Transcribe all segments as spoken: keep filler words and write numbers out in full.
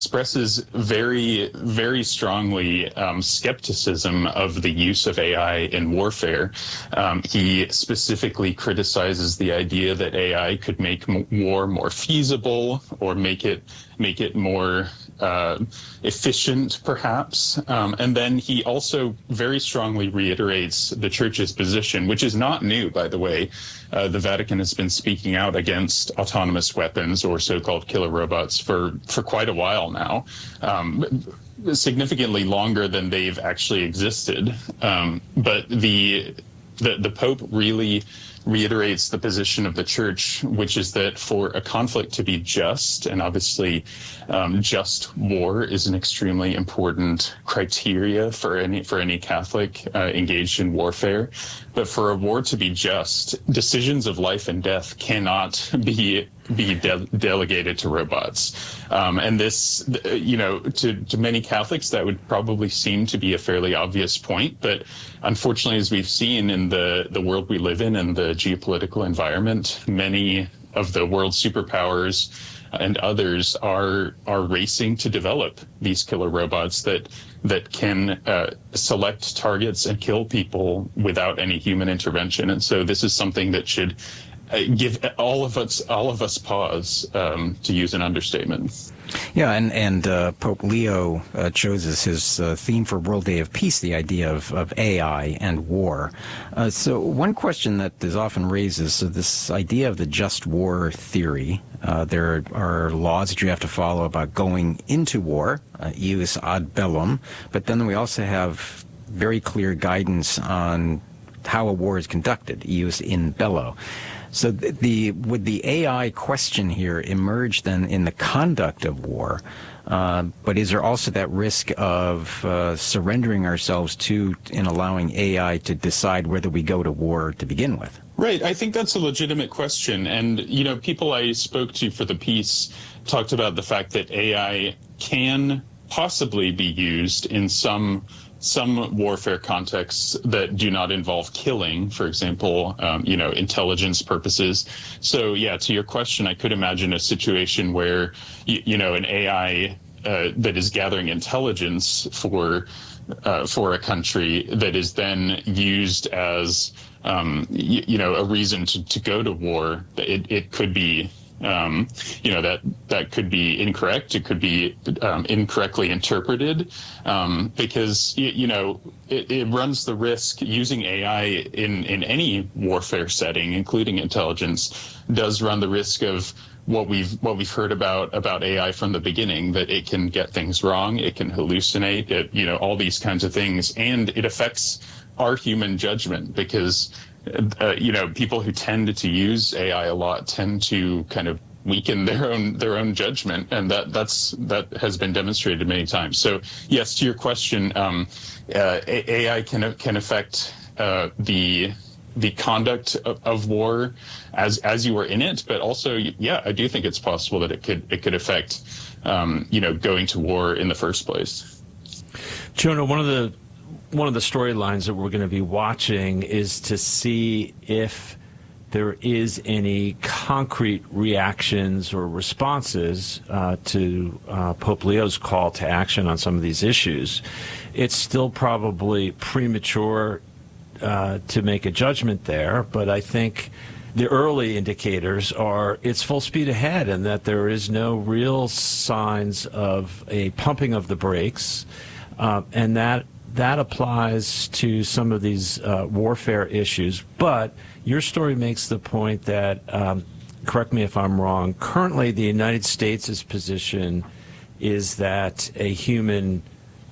expresses very, very strongly um, skepticism of the use of A I in warfare. Um, he specifically criticizes the idea that A I could make m- war more feasible or make it make it more uh, efficient, perhaps. Um, and then he also very strongly reiterates the church's position, which is not new, by the way. Uh, the Vatican has been speaking out against autonomous weapons or so-called killer robots for, for quite a while now, um, significantly longer than they've actually existed. Um, but the, the the Pope really reiterates the position of the church, which is that for a conflict to be just, and obviously um, just war is an extremely important criteria for any for any Catholic uh, engaged in warfare. But for a war to be just, decisions of life and death cannot be be de- delegated to robots. Um, and this, you know, to, to many Catholics, that would probably seem to be a fairly obvious point. But unfortunately, as we've seen in the, the world we live in and the geopolitical environment, many of the world superpowers and others are are racing to develop these killer robots that that can uh, select targets and kill people without any human intervention. And so this is something that should uh, give all of us all of us pause, um, to use an understatement. Yeah, and, and uh, Pope Leo uh, chose as his uh, theme for World Day of Peace the idea of, of A I and war. Uh, so one question that is often raised is so this idea of the just war theory. Uh, there are laws that you have to follow about going into war, uh, ius ad bellum, but then we also have very clear guidance on how a war is conducted, ius in bello. So the, the would the A I question here emerge then in the conduct of war? Uh, but is there also that risk of uh, surrendering ourselves to and allowing A I to decide whether we go to war to begin with? Right. I think that's a legitimate question. And, you know, people I spoke to for the piece talked about the fact that A I can possibly be used in some some warfare contexts that do not involve killing, for example, um, you know, intelligence purposes. So, yeah, to your question, I could imagine a situation where, you, you know, an A I uh, that is gathering intelligence for uh, for a country that is then used as, um, you, you know, a reason to, to go to war. It, it could be Um, you know, that that could be incorrect. It could be um, incorrectly interpreted um, because, you, you know, it, it runs the risk using A I in, in any warfare setting, including intelligence, does run the risk of what we've what we've heard about about A I from the beginning, that it can get things wrong, it can hallucinate, it, you know, all these kinds of things. And it affects our human judgment because Uh, you know, people who tend to use A I a lot tend to kind of weaken their own their own judgment, and that that's that has been demonstrated many times. So, yes, to your question, um, uh, A I can can affect uh, the the conduct of, of war as as you were in it, but also, yeah, I do think it's possible that it could it could affect um, you know, going to war in the first place. Jonah, one of the One of the storylines that we're going to be watching is to see if there is any concrete reactions or responses uh, to uh, Pope Leo's call to action on some of these issues. It's still probably premature uh, to make a judgment there, but I think the early indicators are it's full speed ahead and that there is no real signs of a pumping of the brakes, uh, and that That applies to some of these uh, warfare issues. But your story makes the point that, um, correct me if I'm wrong, currently the United States' position is that a human,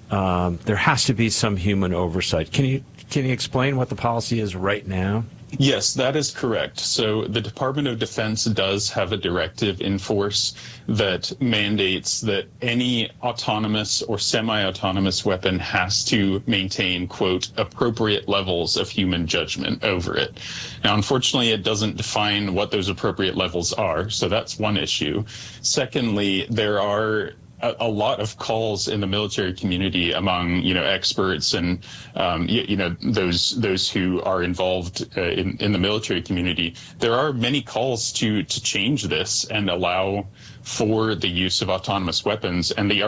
um, there has to be some human oversight. Can you can you explain what the policy is right now? Yes, that is correct. So the Department of Defense does have a directive in force that mandates that any autonomous or semi-autonomous weapon has to maintain, quote, appropriate levels of human judgment over it. Now, unfortunately, it doesn't define what those appropriate levels are, so that's one issue. Secondly, there are a, a lot of calls in the military community among, you know, experts and, um, you, you know, those those who are involved uh, in, in the military community. There are many calls to to change this and allow for the use of autonomous weapons. And the